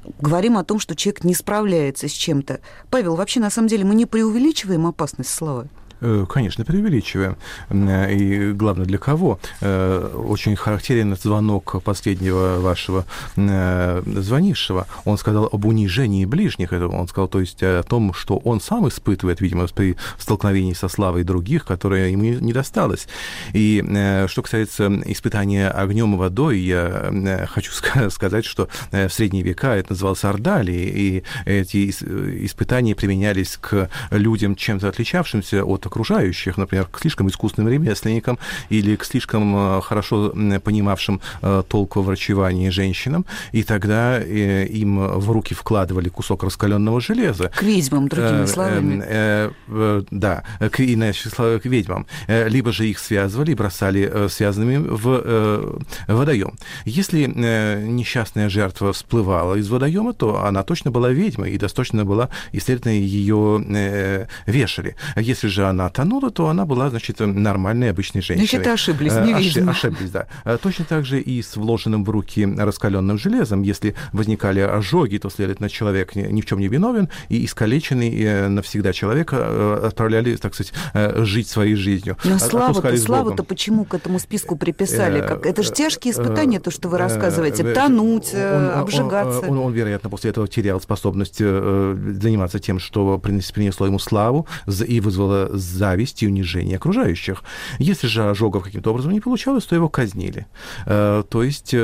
говорим о том, что человек не справляется с чем-то. Павел, вообще, на самом деле, мы не преувеличиваем опасность славы? Конечно, преувеличиваем. И главное, для кого? Очень характерен звонок последнего вашего звонившего. Он сказал об унижении ближних. Он сказал, то есть, о том, что он сам испытывает, видимо, при столкновении со славой других, которое ему не досталось. И что касается испытания огнем и водой, я хочу сказать, что в средние века это называлось ордалией, и эти испытания применялись к людям, чем-то отличавшимся от окружающих, например, к слишком искусным ремесленникам или к слишком хорошо понимавшим толк во врачевании женщинам, и тогда им в руки вкладывали кусок раскаленного железа. К ведьмам, другими словами. Да, к ведьмам. Либо же их связывали и бросали связанными в водоем. Если несчастная жертва всплывала из водоема, то она точно была ведьмой, и достаточно была, и, следовательно, ее вешали. Если же она тонула, то она была, значит, нормальной, обычной женщиной. Значит, ошиблись, не ведьма. Ошиблись, да. Точно так же и с вложенным в руки раскаленным железом. Если возникали ожоги, то, следовательно, человек ни в чем не виновен, и искалеченный навсегда человек отправляли, так сказать, жить своей жизнью. Но славу-то почему к этому списку приписали? Это же тяжкие испытания, то, что вы рассказываете. Тонуть, обжигаться. Он, вероятно, после этого терял способность заниматься тем, что принесло ему славу и вызвало зависть и унижение окружающих. Если же ожогов каким-то образом не получалось, то его казнили. То есть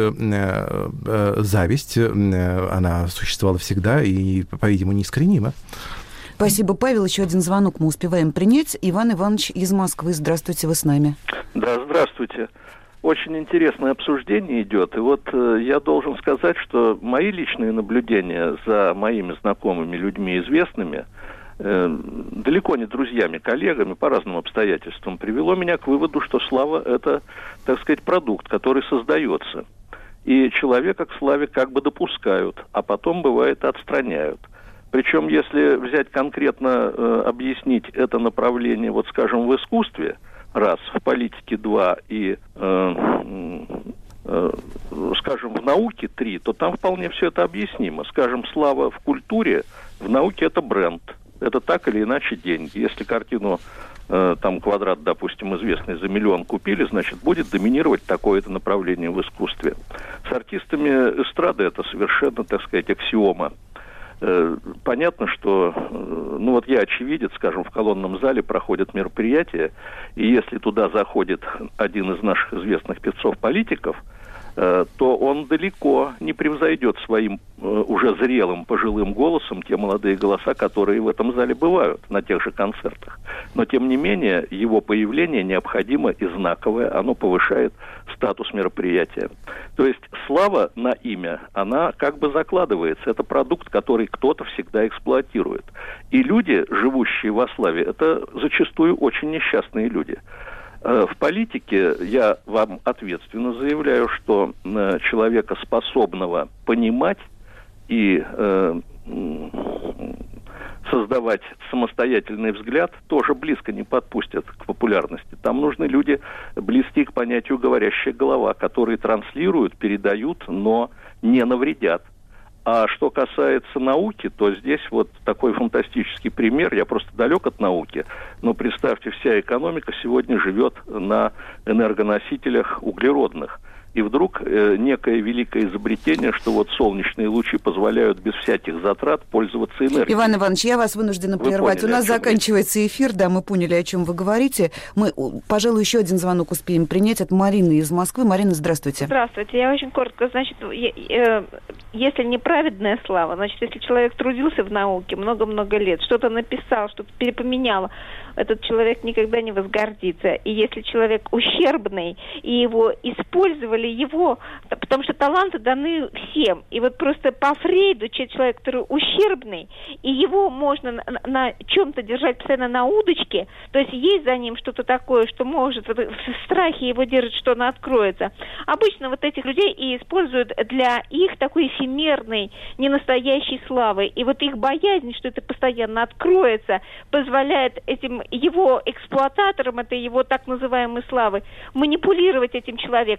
зависть, она существовала всегда и, по-видимому, неискоренима. Спасибо, Павел. Еще один звонок мы успеваем принять. Иван Иванович из Москвы. Здравствуйте, вы с нами. Да, здравствуйте. Очень интересное обсуждение идет. И вот я должен сказать, что мои личные наблюдения за моими знакомыми людьми известными, далеко не друзьями, коллегами, по разным обстоятельствам, привело меня к выводу, что слава – это, так сказать, продукт, который создается. И человека к славе как бы допускают, а потом, бывает, отстраняют. Причем, если взять конкретно, объяснить это направление, вот, скажем, в искусстве, раз, в политике два и, скажем, в науке три, то там вполне все это объяснимо. Скажем, слава в культуре, в науке это бренд. Это так или иначе деньги. Если картину, там, квадрат, допустим, известный, за миллион купили, значит, будет доминировать такое-то направление в искусстве. С артистами эстрады это совершенно, так сказать, аксиома. Понятно, что, ну вот я очевидец, скажем, в колонном зале проходят мероприятия, и если туда заходит один из наших известных певцов-политиков, то он далеко не превзойдет своим уже зрелым пожилым голосом те молодые голоса, которые в этом зале бывают на тех же концертах. Но, тем не менее, его появление необходимо и знаковое, оно повышает статус мероприятия. То есть слава на имя, она как бы закладывается. Это продукт, который кто-то всегда эксплуатирует. И люди, живущие во славе, это зачастую очень несчастные люди. В политике я вам ответственно заявляю, что человека, способного понимать и создавать самостоятельный взгляд, тоже близко не подпустят к популярности. Там нужны люди, близкие к понятию «говорящая голова», которые транслируют, передают, но не навредят. А что касается науки, то здесь вот такой фантастический пример. Я просто далек от науки, но представьте, вся экономика сегодня живет на энергоносителях углеродных. И вдруг некое великое изобретение, что вот солнечные лучи позволяют без всяких затрат пользоваться энергией. Иван Иванович, я вас вынуждена прервать. У нас заканчивается эфир, да, мы поняли, о чем вы говорите. Мы, пожалуй, еще один звонок успеем принять от Марины из Москвы. Марина, здравствуйте. Здравствуйте. Я очень коротко, значит, если неправедная слава, значит, если человек трудился в науке много-много лет, что-то написал, что-то перепоменял, этот человек никогда не возгордится. И если человек ущербный, и его использовали, потому что таланты даны всем. И вот просто по Фрейду человек, который ущербный, и его можно на чем-то держать постоянно на удочке, то есть есть за ним что-то такое, что может в страхе его держит, что оно откроется. Обычно вот этих людей и используют для их такой эфемерной, ненастоящей славы. И вот их боязнь, что это постоянно откроется, позволяет этим его эксплуататорам, это его так называемой славы, манипулировать этим человеком. Поэтому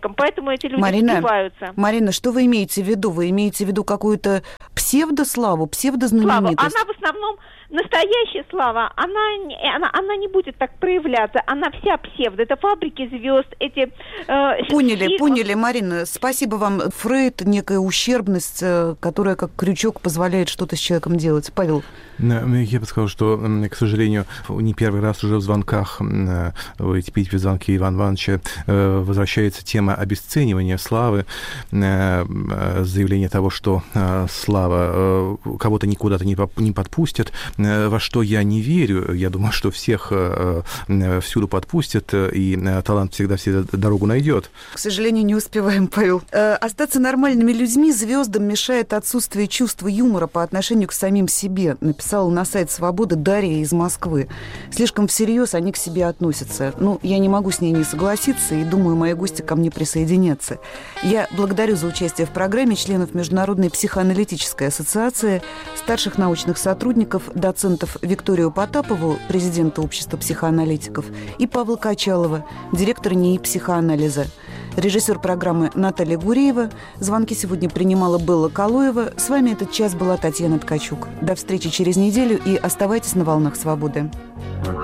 поэтому эти люди сбиваются. Марина, что вы имеете в виду? Вы имеете в виду какую-то псевдославу, псевдознаменитость? Слава. Она в основном, настоящая слава, она не будет так проявляться. Она вся псевдо. Это фабрики звезд, эти... Поняли, Марина. Спасибо вам. Фрейд, некая ущербность, которая как крючок позволяет что-то с человеком делать. Павел? Я бы сказал, что, к сожалению, не первый раз уже в звонках, в эти первые звонки Ивана Ивановича возвращается тема обесценивания славы, заявление того, что слава кого-то никуда-то не подпустит, во что я не верю. Я думаю, что всех всюду подпустят, и талант всегда дорогу найдет. К сожалению, не успеваем, Павел. Остаться нормальными людьми звездам мешает отсутствие чувства юмора по отношению к самим себе, написала на сайт «Свободы» Дарья из Москвы. Слишком всерьез они к себе относятся. Я не могу с ней не согласиться, и думаю, мои гости ко мне присоединятся. Я благодарю за участие в программе членов Международной психоаналитической ассоциации, старших научных сотрудников, доцентов Викторию Потапову, президента Общества психоаналитиков, и Павла Качалова, директора НИИ психоанализа. Режиссер программы Наталья Гуреева. Звонки сегодня принимала Белла Калоева. С вами этот час была Татьяна Ткачук. До встречи через неделю и оставайтесь на волнах «Свободы».